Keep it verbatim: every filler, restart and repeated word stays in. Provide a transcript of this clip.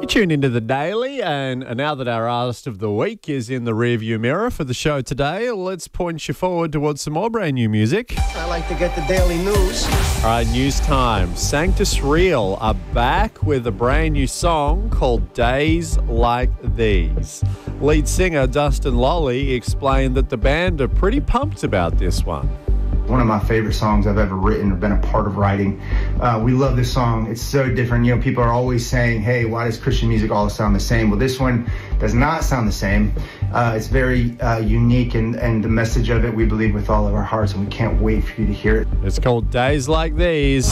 You tune into The Daily, and now that our artist of the week is in the rearview mirror for the show today, let's point you forward towards some more brand new music. I like to get the daily news. All right, news time. Sanctus Real are back with a brand new song called Days Like These. Lead singer Dustin Lolly explained that the band are pretty pumped about this one. One of my favorite songs I've ever written or been a part of writing. Uh, we love this song. It's so different. You know, people are always saying, hey, why does Christian music all sound the same? Well, this one does not sound the same. Uh, it's very uh, unique, and, and the message of it we believe with all of our hearts, and we can't wait for you to hear it. It's called Days Like These.